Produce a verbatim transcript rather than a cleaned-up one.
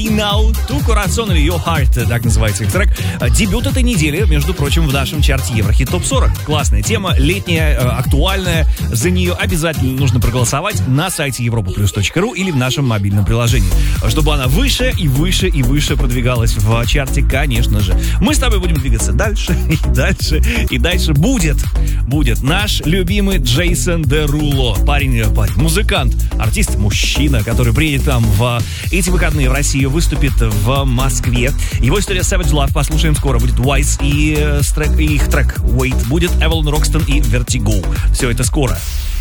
Say No to Corazon или Your Heart, так называется их трек. Дебют этой недели, между прочим, в нашем чарте Еврохит Топ сорок. Классная тема, летняя, актуальная. За нее обязательно нужно проголосовать на сайте европа плюс точка ру или в нашем мобильном приложении, чтобы она выше и выше и выше продвигалась в чарте, конечно же. Мы с тобой будем двигаться дальше и дальше и дальше. Будет, будет наш любимый Джейсон Деруло. Парень, парень, музыкант, артист, мужчина, который приедет там в эти выходные в Россию, выступит в Москве. Его история Savage Love послушаем скоро. Будет Wise и, э, трек, и их трек Wait. Будет Эвелин Рокстон и Vertigo. Все это скоро.